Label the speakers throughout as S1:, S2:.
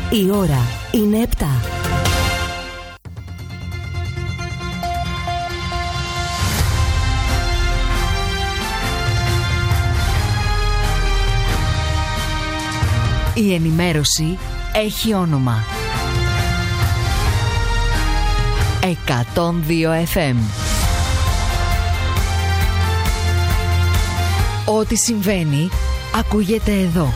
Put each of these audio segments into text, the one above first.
S1: Η ώρα είναι 7. Η ενημέρωση έχει όνομα. 102 FM. Ό,τι συμβαίνει ακούγεται εδώ.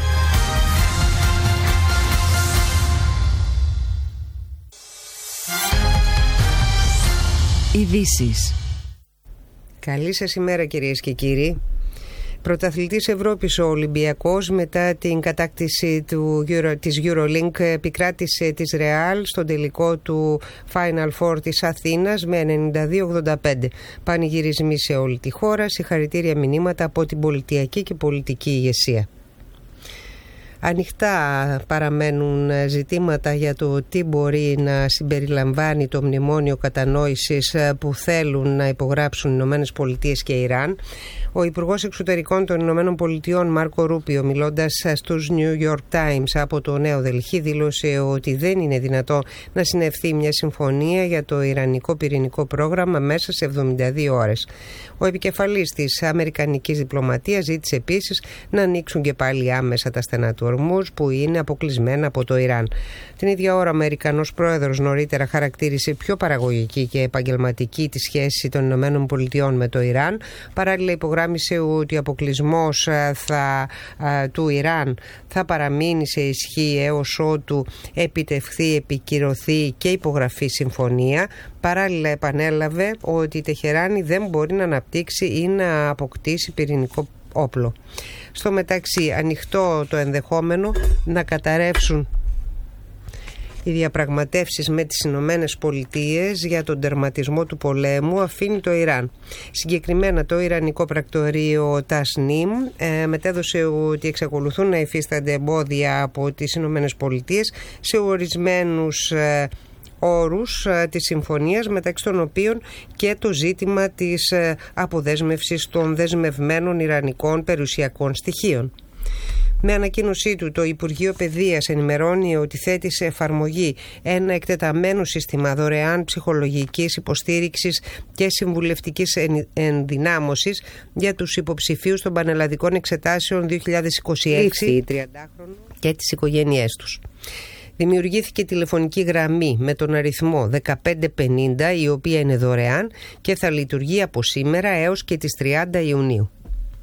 S1: Ειδήσεις.
S2: Καλή σας ημέρα, κυρίες και κύριοι. Πρωταθλητής Ευρώπης ο Ολυμπιακός, μετά την κατάκτηση της EuroLink, επικράτησε της Real στον τελικό του Final Four της Αθήνας με 92-85. Πανηγυρισμοί σε όλη τη χώρα, συγχαρητήρια μηνύματα από την πολιτιακή και πολιτική ηγεσία. Ανοιχτά παραμένουν ζητήματα για το τι μπορεί να συμπεριλαμβάνει το μνημόνιο κατανόησης που θέλουν να υπογράψουν οι Ηνωμένες Πολιτείες και Ιράν. Ο Υπουργός Εξωτερικών των Ηνωμένων Πολιτειών, Μάρκο Ρούπιο, μιλώντας στους New York Times από το Νέο Δελχή, δήλωσε ότι δεν είναι δυνατό να συναυθεί μια συμφωνία για το ιρανικό πυρηνικό πρόγραμμα μέσα σε 72 ώρες. Ο επικεφαλής της αμερικανικής διπλωματίας ζήτησε επίσης να ανοίξουν και πάλι άμεσα τα στενά του Ορμούζ, που είναι αποκλεισμένα από το Ιράν. Την ίδια ώρα, ο Αμερικανός πρόεδρος νωρίτερα χαρακτήρισε πιο παραγωγική και επαγγελματική τη σχέση των Ηνωμένων Πολιτειών με το Ιράν. Παράλληλα, υπογράμμισε ότι ο αποκλεισμός του Ιράν θα παραμείνει σε ισχύ έως ότου επιτευχθεί, επικυρωθεί και υπογραφεί συμφωνία. Παράλληλα, επανέλαβε ότι η Τεχεράνη δεν μπορεί να αναπτύξει ή να αποκτήσει πυρηνικό όπλο. Στο μεταξύ, ανοιχτό το ενδεχόμενο να καταρρεύσουν οι διαπραγματεύσεις με τις Ηνωμένες Πολιτείες για τον τερματισμό του πολέμου αφήνει το Ιράν. Συγκεκριμένα, το Ιρανικό πρακτορείο Τασνίμ μετέδωσε ότι εξακολουθούν να υφίστανται εμπόδια από τις Ηνωμένες Πολιτείες σε ορισμένους όρους της συμφωνίας, μεταξύ των οποίων και το ζήτημα της αποδέσμευσης των δεσμευμένων ιρανικών περιουσιακών στοιχείων. Με ανακοίνωσή του, το Υπουργείο Παιδείας ενημερώνει ότι θέτει σε εφαρμογή ένα εκτεταμένο σύστημα δωρεάν ψυχολογικής υποστήριξης και συμβουλευτικής ενδυνάμωσης για τους υποψηφίους των πανελλαδικών εξετάσεων 2026 30χρονων και τις οικογένειές τους. Δημιουργήθηκε τηλεφωνική γραμμή με τον αριθμό 1550, η οποία είναι δωρεάν και θα λειτουργεί από σήμερα έως και τις 30 Ιουνίου.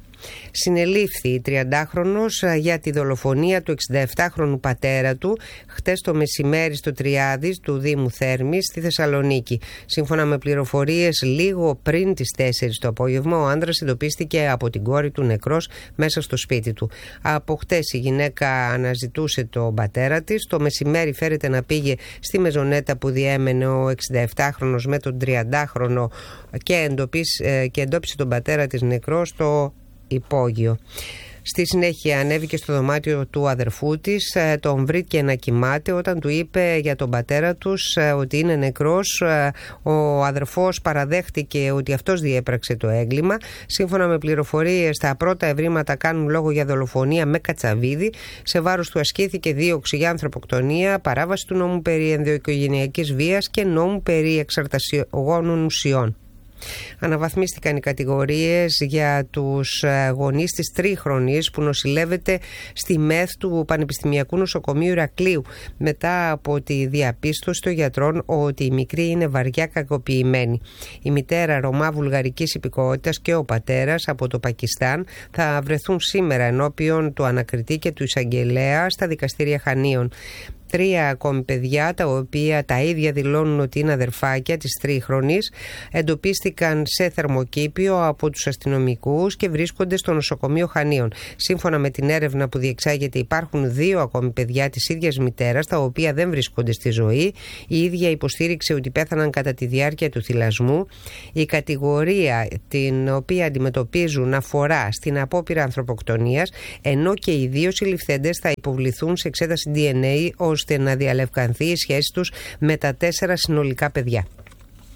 S2: Συνελήφθη η 30χρονος για τη δολοφονία του 67χρονου πατέρα του χτες το μεσημέρι στο Τριάδης του Δήμου Θέρμης στη Θεσσαλονίκη. Σύμφωνα με πληροφορίες, λίγο πριν τις 4 το απόγευμα, ο άντρας εντοπίστηκε από την κόρη του νεκρός μέσα στο σπίτι του. Από χτες η γυναίκα αναζητούσε τον πατέρα της. Το μεσημέρι φέρεται να πήγε στη μεζονέτα που διέμενε ο 67χρονος με τον 30χρονο και εντόπισε τον πατέρα της νεκρό στο υπόγειο. Στη συνέχεια ανέβηκε στο δωμάτιο του αδερφού της, τον βρήκε να κοιμάται. Όταν του είπε για τον πατέρα τους ότι είναι νεκρός, ο αδερφός παραδέχτηκε ότι αυτός διέπραξε το έγκλημα. Σύμφωνα με πληροφορίες, τα πρώτα ευρήματα κάνουν λόγο για δολοφονία με κατσαβίδι. Σε βάρος του ασκήθηκε δίωξη για ανθρωποκτονία, παράβαση του νόμου περί ενδοοικογενειακής βίας και νόμου περί εξαρτασιογόνων ουσιών. Αναβαθμίστηκαν οι κατηγορίες για τους γονείς της τρίχρονης που νοσηλεύεται στη ΜΕΘ του Πανεπιστημιακού Νοσοκομείου Ηρακλείου, μετά από τη διαπίστωση των γιατρών ότι η μικρή είναι βαριά κακοποιημένη. Η μητέρα Ρωμά βουλγαρικής υπηκότητας και ο πατέρας από το Πακιστάν θα βρεθούν σήμερα ενώπιον του ανακριτή και του εισαγγελέα στα δικαστήρια Χανίων. 3 ακόμη παιδιά, τα οποία τα ίδια δηλώνουν ότι είναι αδερφάκια της τρίχρονης, εντοπίστηκαν σε θερμοκήπιο από τους αστυνομικούς και βρίσκονται στο νοσοκομείο Χανίων. Σύμφωνα με την έρευνα που διεξάγεται, υπάρχουν 2 ακόμη παιδιά της ίδιας μητέρας, τα οποία δεν βρίσκονται στη ζωή. Η ίδια υποστήριξε ότι πέθαναν κατά τη διάρκεια του θυλασμού. Η κατηγορία την οποία αντιμετωπίζουν αφορά στην απόπειρα ανθρωποκτονίας, ενώ και οι 2 συλληφθέντες θα υποβληθούν σε εξέταση DNA ώστε να διαλευκανθεί η σχέση τους με τα 4 συνολικά παιδιά.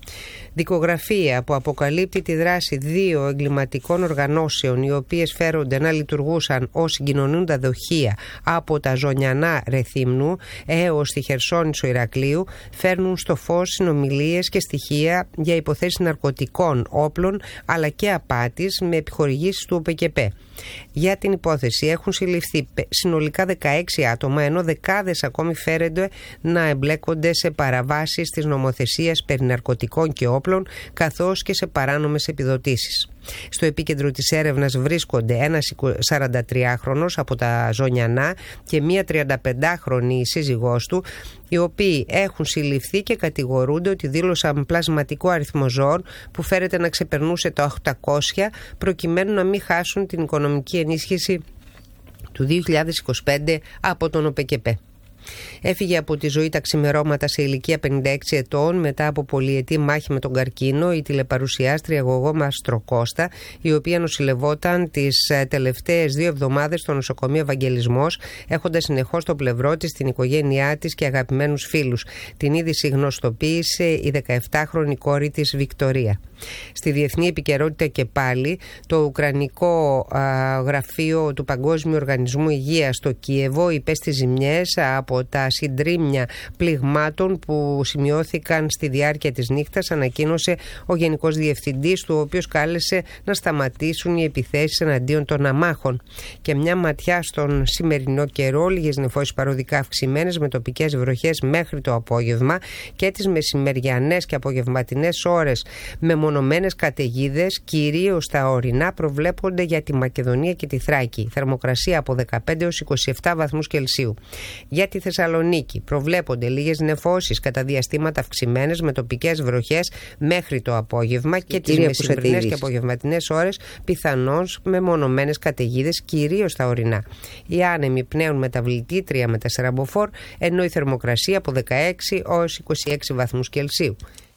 S2: Δικογραφία που αποκαλύπτει τη δράση 2 εγκληματικών οργανώσεων, οι οποίες φέρονται να λειτουργούσαν ως συγκοινωνούντα δοχεία από τα Ζωνιανά Ρεθύμνου έως τη Χερσόνησο Ηρακλείου, φέρνουν στο φως συνομιλίες και στοιχεία για υποθέσεις ναρκωτικών, όπλων αλλά και απάτης με επιχορηγήσεις του ΟΠΚΕΠΕ. Για την υπόθεση έχουν συλληφθεί συνολικά 16 άτομα, ενώ δεκάδες ακόμη φέρονται να εμπλέκονται σε παραβάσεις της νομοθεσίας περί ναρκωτικών και όπλων, καθώς και σε παράνομες επιδοτήσεις. Στο επίκεντρο της έρευνας βρίσκονται ένας 43χρονος από τα Ζωνιανά και μία 35χρονη σύζυγός του, οι οποίοι έχουν συλληφθεί και κατηγορούνται ότι δήλωσαν πλασματικό αριθμό ζώων που φέρεται να ξεπερνούσε τα 800, προκειμένου να μην χάσουν την οικονομική ενίσχυση του 2025 από τον ΟΠΚΕΠΕ. Έφυγε από τη ζωή τα ξημερώματα σε ηλικία 56 ετών μετά από πολυετή μάχη με τον καρκίνο η τηλεπαρουσιάστρια Γογό Μαστροκώστα, η οποία νοσηλευόταν τις τελευταίες 2 εβδομάδες στο νοσοκομείο Ευαγγελισμός, έχοντας συνεχώς στο πλευρό της την οικογένειά της και αγαπημένους φίλους. Την είδηση γνωστοποίησε η 17χρονη κόρη της Βικτωρία. Στη διεθνή επικαιρότητα και πάλι, το Ουκρανικό γραφείο του Παγκόσμιου Οργανισμού Υγείας στο Κίεβο υπέστη ζημιές από τα συντρίμμια πληγμάτων που σημειώθηκαν στη διάρκεια της νύχτας, ανακοίνωσε ο Γενικός Διευθυντής του, ο οποίος κάλεσε να σταματήσουν οι επιθέσεις εναντίον των αμάχων. Και μια ματιά στον σημερινό καιρό, λίγες νεφώσεις παροδικά αυξημένες με τοπικές βροχές μέχρι το απόγευμα και τις μεσημεριανές και απογευματινές ώρες με μονομένες καταιγίδες, κυρίως στα ορεινά, προβλέπονται για τη Μακεδονία και τη Θράκη. Θερμοκρασία από 15 έως 27 βαθμούς Κελσίου. Για τη Θεσσαλονίκη προβλέπονται λίγες νεφώσεις κατά διαστήματα αυξημένες με τοπικές βροχές μέχρι το απόγευμα και τις μεσημερινές και απογευματινές ώρες πιθανώς με μονομένες καταιγίδες, κυρίως στα ορεινά. Οι άνεμοι πνέουν μεταβλητή 3 με 4 μποφόρ, ενώ η θερμοκρασία από 16 έως 26 βαθμούς Κελσίου.